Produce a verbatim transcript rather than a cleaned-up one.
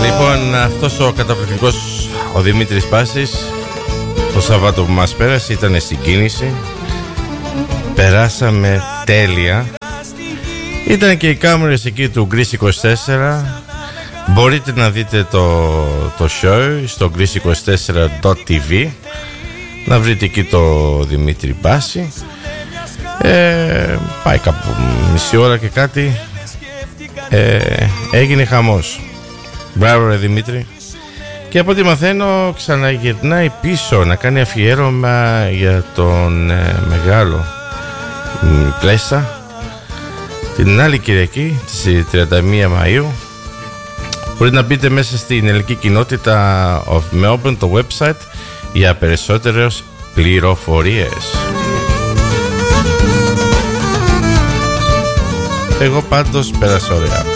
Λοιπόν, αυτός ο καταπληκτικός ο Δημήτρης Πάσης το Σαββάτο που μας πέρασε ήταν στην κίνηση. Περάσαμε τέλεια. Ήταν και οι κάμερες εκεί του Greece είκοσι τέσσερα. Μπορείτε να δείτε το, το show στο greece είκοσι τέσσερα τελεία τι βι. Να βρείτε εκεί το Δημήτρη Πάση. ε, Πάει κάπου μισή ώρα και κάτι. ε, Έγινε χαμός. Μπράβο ρε Δημήτρη. Και από ό,τι μαθαίνω ξαναγυρνάει πίσω να κάνει αφιέρωμα για τον ε, μεγάλο Πλέσσα την άλλη Κυριακή στις τριάντα μία Μαΐου. Μπορείτε να μπείτε μέσα στην ελληνική κοινότητα of Melbourne, το website, για περισσότερες πληροφορίες. Εγώ πάντως πέρασα ωραία.